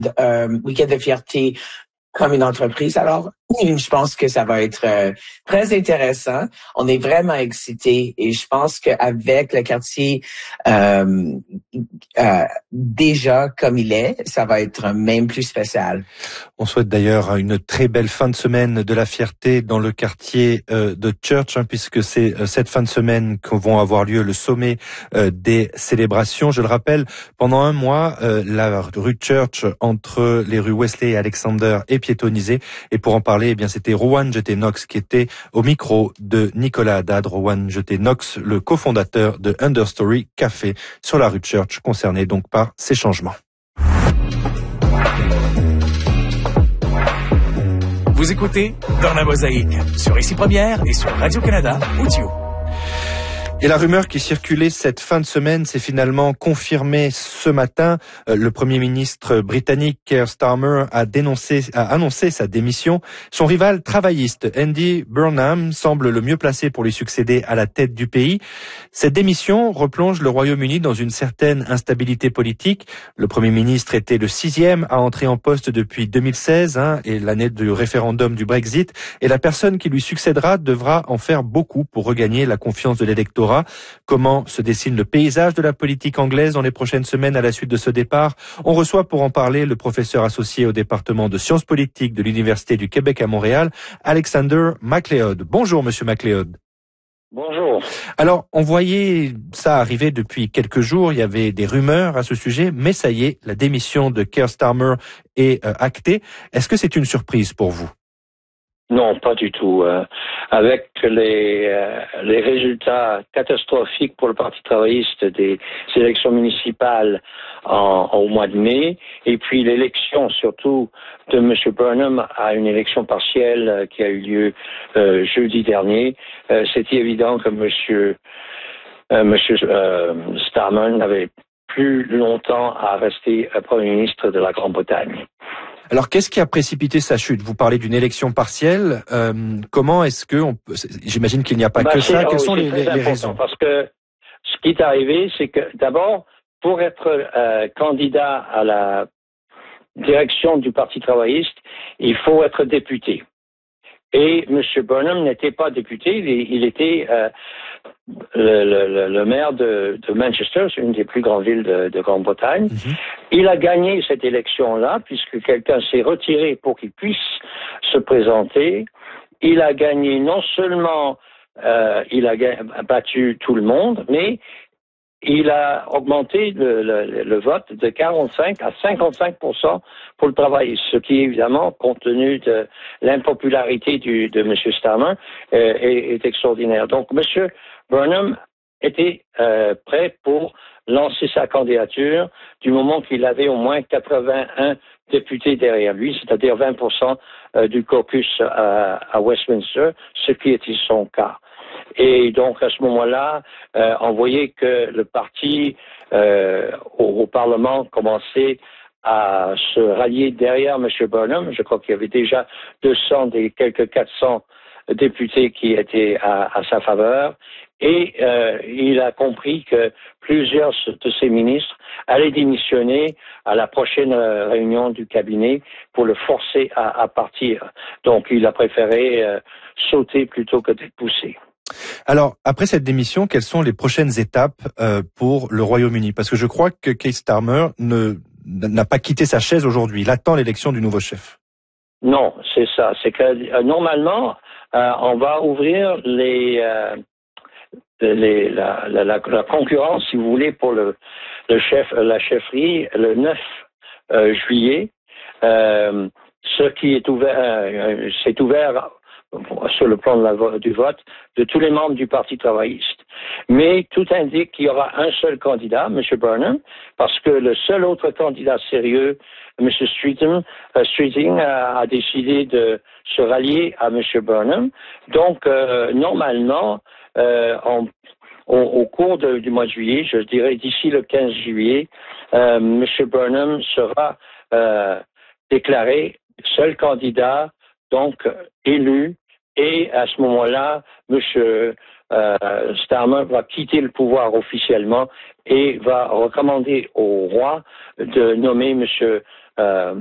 week-end de fierté comme une entreprise. Alors, je pense que ça va être très intéressant. On est vraiment excités et je pense qu'avec le quartier déjà comme il est, ça va être même plus spécial. On souhaite d'ailleurs une très belle fin de semaine de la fierté dans le quartier de Church, puisque c'est cette fin de semaine que vont avoir lieu le sommet des célébrations. Je le rappelle, pendant un mois, la rue Church entre les rues Wesley et Alexander est piétonnisée. Et pour en parler, eh bien, c'était Rowan Jeté-Knox qui était au micro de Nicolas Haddad. Rowan Jeté-Knox, le cofondateur de Understory Café sur la rue Church, concerné donc par ces changements. Vous écoutez Dans la Mosaïque sur Ici Première et sur Radio-Canada Audio. Et la rumeur qui circulait cette fin de semaine s'est finalement confirmée ce matin. Le Premier ministre britannique Keir Starmer a annoncé sa démission. Son rival travailliste Andy Burnham semble le mieux placé pour lui succéder à la tête du pays. Cette démission replonge le Royaume-Uni dans une certaine instabilité politique. Le Premier ministre était le 6e à entrer en poste depuis 2016 et l'année du référendum du Brexit. Et la personne qui lui succédera devra en faire beaucoup pour regagner la confiance de l'électorat. Comment se dessine le paysage de la politique anglaise dans les prochaines semaines à la suite de ce départ? On reçoit pour en parler le professeur associé au département de sciences politiques de l'Université du Québec à Montréal, Alexander MacLeod. Bonjour, monsieur MacLeod. Bonjour. Alors, on voyait ça arriver depuis quelques jours, il y avait des rumeurs à ce sujet, mais ça y est, la démission de Keir Starmer est actée. Est-ce que c'est une surprise pour vous? Non, pas du tout. Avec les résultats catastrophiques pour le Parti travailliste des élections municipales au mois de mai, et puis l'élection surtout de M. Burnham à une élection partielle qui a eu lieu jeudi dernier, c'était évident que M. Starmer n'avait plus longtemps à rester Premier ministre de la Grande-Bretagne. Alors, qu'est-ce qui a précipité sa chute? Vous parlez d'une élection partielle. Comment est-ce que j'imagine qu'il n'y a pas que ça. Quelles sont les raisons? Parce que ce qui est arrivé, c'est que d'abord, pour être candidat à la direction du Parti travailliste, il faut être député. Et M. Burnham n'était pas député, il était le maire de Manchester, c'est une des plus grandes villes de Grande-Bretagne. Mm-hmm. Il a gagné cette élection-là, puisque quelqu'un s'est retiré pour qu'il puisse se présenter. Il a gagné non seulement, il a battu tout le monde, mais il a augmenté le vote de 45 à 55% pour le travail, ce qui évidemment, compte tenu de l'impopularité de M. Starmer, est extraordinaire. Donc, M. Burnham était prêt pour lancer sa candidature du moment qu'il avait au moins 81 députés derrière lui, c'est-à-dire 20% du caucus à Westminster, ce qui était son cas. Et donc, à ce moment-là, on voyait que le parti au Parlement commençait à se rallier derrière M. Burnham. Je crois qu'il y avait déjà 200 des quelques 400 députés qui étaient à sa faveur. Et il a compris que plusieurs de ses ministres allaient démissionner à la prochaine réunion du cabinet pour le forcer à partir. Donc, il a préféré sauter plutôt que d'être poussé. Alors, après cette démission, quelles sont les prochaines étapes pour le Royaume-Uni? Parce que je crois que Keir Starmer n'a pas quitté sa chaise aujourd'hui. Il attend l'élection du nouveau chef. Non, c'est ça. C'est que normalement, on va ouvrir la concurrence, si vous voulez, pour la chefferie le 9 juillet. Ce qui est ouvert, c'est ouvert sur le plan du vote de tous les membres du Parti travailliste. Mais tout indique qu'il y aura un seul candidat, M. Burnham, parce que le seul autre candidat sérieux, M. Streeting, a décidé de se rallier à M. Burnham. Donc, normalement, au cours du mois de juillet, je dirais d'ici le 15 juillet, M. Burnham sera déclaré seul candidat, donc élu, et à ce moment-là, M. Starmer va quitter le pouvoir officiellement et va recommander au roi de nommer M.